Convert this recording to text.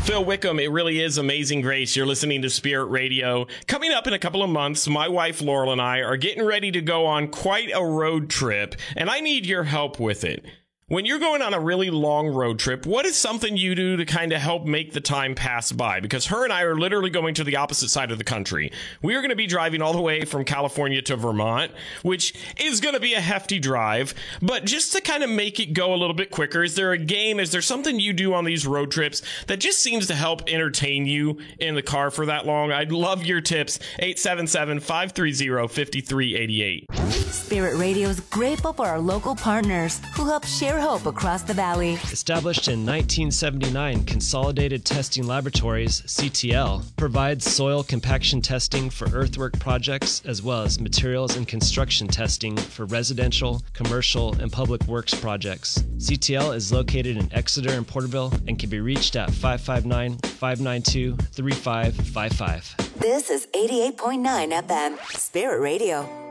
Phil Wickham, it really is Amazing Grace. You're listening to Spirit Radio. Coming up in a couple of months, my wife Laurel and I are getting ready to go on quite a road trip, and I need your help with it. When you're going on a really long road trip, what is something you do to kind of help make the time pass by? Because her and I are literally going to the opposite side of the country. We are going to be driving all the way from California to Vermont, which is going to be a hefty drive. But just to kind of make it go a little bit quicker, is there a game? Is there something you do on these road trips that just seems to help entertain you in the car for that long? I'd love your tips. 877-530-5388. Spirit Radio is grateful for our local partners who help share hope across the valley. Established in 1979, Consolidated Testing Laboratories, CTL, provides soil compaction testing for earthwork projects as well as materials and construction testing for residential, commercial, and public works projects. CTL is located in Exeter and Porterville and can be reached at 559-592-3555. This is 88.9 FM, Spirit Radio.